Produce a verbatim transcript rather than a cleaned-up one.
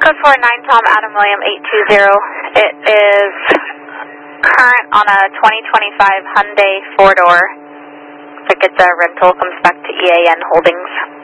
Code four nine Tom Adam William eight two zero. It is current on a twenty twenty-five Hyundai four door. If it gets a rental, comes back to E A N Holdings.